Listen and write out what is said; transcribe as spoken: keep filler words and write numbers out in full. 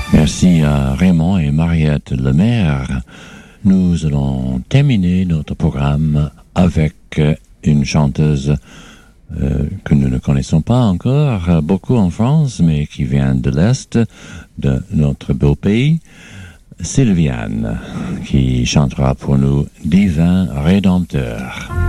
Merci à Raymond et Mariette Lemaire. Nous allons terminer notre programme avec une chanteuse euh, que nous ne connaissons pas encore beaucoup en France, mais qui vient de l'Est de notre beau pays, Sylviane, qui chantera pour nous Divin Rédempteur.